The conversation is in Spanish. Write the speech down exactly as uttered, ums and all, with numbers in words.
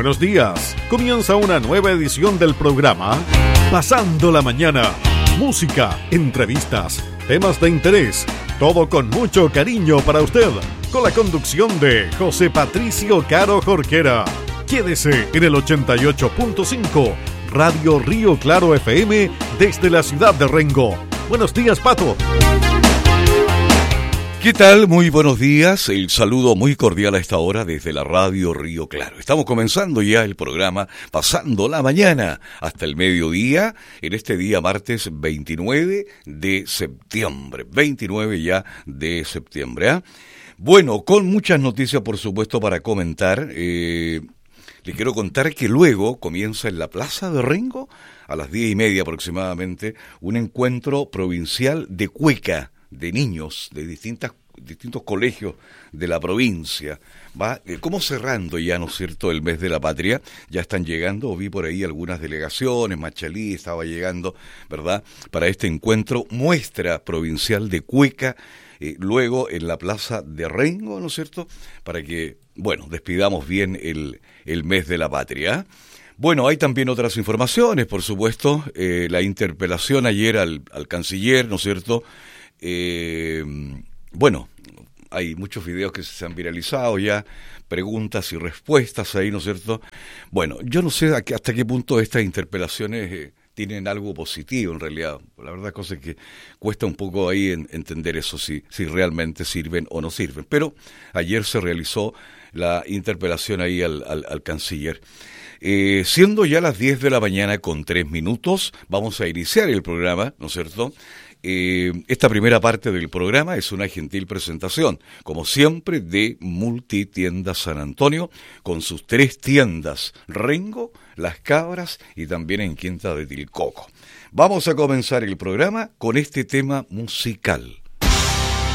Buenos días. Comienza una nueva edición del programa Pasando la Mañana. Música, entrevistas, temas de interés, todo con mucho cariño para usted. Con la conducción de José Patricio Caro Jorquera. Quédese en el ochenta y ocho punto cinco, Radio Río Claro F M desde la ciudad de Rengo. Buenos días, Pato. ¿Qué tal? Muy buenos días. El saludo muy cordial a esta hora desde la Radio Río Claro. Estamos comenzando ya el programa Pasando la Mañana hasta el mediodía, en este día martes veintinueve de septiembre. veintinueve ya de septiembre, ¿ah? ¿eh? Bueno, con muchas noticias, por supuesto, para comentar. Eh, le quiero contar que luego comienza en la Plaza de Rengo, a las diez y media aproximadamente, un encuentro provincial de cueca, de niños de distintas, distintos colegios de la provincia. Va eh, como cerrando ya, ¿no es cierto?, el mes de la patria. Ya están llegando, vi por ahí algunas delegaciones, Machalí estaba llegando, ¿verdad?, para este encuentro, muestra provincial de cueca, eh, luego en la Plaza de Rengo, ¿no es cierto?, para que, bueno, despidamos bien el, el mes de la patria. Bueno, hay también otras informaciones, por supuesto, eh, la interpelación ayer al, al canciller, ¿no es cierto?, Eh, bueno, hay muchos videos que se han viralizado ya, preguntas y respuestas ahí, ¿no es cierto? Bueno, yo no sé hasta qué punto estas interpelaciones eh, tienen algo positivo en realidad. La verdad cosa es que cuesta un poco ahí en, entender eso, si, si realmente sirven o no sirven. Pero ayer se realizó la interpelación ahí al, al, al canciller. Eh, siendo ya las diez de la mañana con tres minutos, vamos a iniciar el programa, ¿no es cierto? Eh, esta primera parte del programa es una gentil presentación, como siempre, de Multitiendas San Antonio, con sus tres tiendas, Rengo, Las Cabras y también en Quinta de Tilcoco. Vamos a comenzar el programa con este tema musical.